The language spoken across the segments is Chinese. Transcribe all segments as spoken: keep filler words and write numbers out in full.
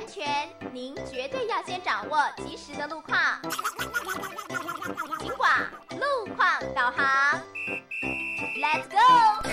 全，您绝对要先掌握及时的路况。警广路况导航 ，Let's go！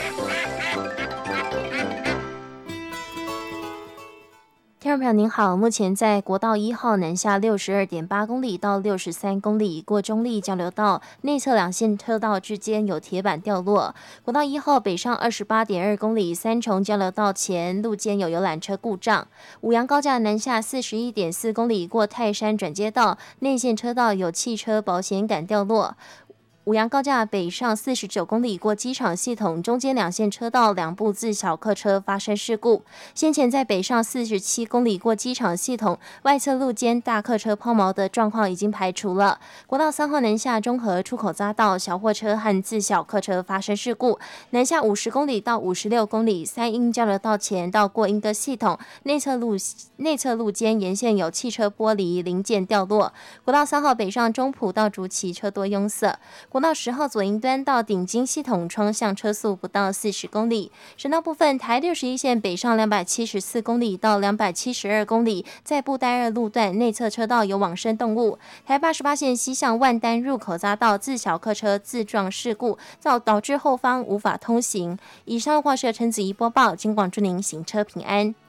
听众朋友您好，目前在国道一号南下六十二点八公里到六十三公里，过中立交流道内侧两线车道之间有铁板掉落。国道一号北上二十八点二公里，三重交流道前路间有游览车故障。五杨高架南下四十一点四公里，过泰山转接道内线车道有汽车保险杆掉落。五杨高架北上四十九公里，过机场系统中间两线车道两部自小客车发生事故。先前在北上四十七公里过机场系统外侧路间大客车抛锚的状况已经排除了。国道三号南下中和出口匝道小货车和自小客车发生事故。南下五十公里到五十六公里，三英交流道前到过英歌系统内侧路内侧路间沿线有汽车玻璃零件掉落。国道三号北上中埔到竹崎车多拥塞。国道十号左营端到顶金系统双向车速不到四十公里。省道部分，台六十一线北上两百七十四公里到两百七十二公里，在布袋二路段内侧车道有往生动物。台八十八线西向万丹入口匝道自小客车自撞事故，造导致后方无法通行。以上话是陈子怡播报，警广祝您行车平安。